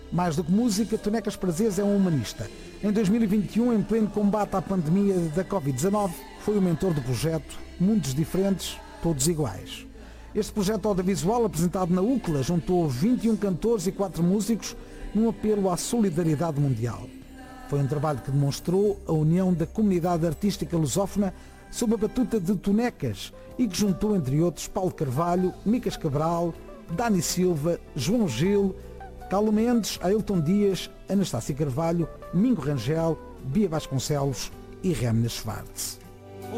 Mais do que música, Tonecas Prazeres é um humanista. Em 2021, em pleno combate à pandemia da Covid-19, foi o mentor do projeto Mundos Diferentes, Todos Iguais. Este projeto audiovisual, apresentado na UCLA, juntou 21 cantores e 4 músicos num apelo à solidariedade mundial. Foi um trabalho que demonstrou a união da comunidade artística lusófona sob a batuta de Tonecas e que juntou, entre outros, Paulo Carvalho, Micas Cabral, Dani Silva, João Gil, Carlos Mendes, Ailton Dias, Anastácia Carvalho, Mingo Rangel, Bia Vasconcelos e Remna Schwartz.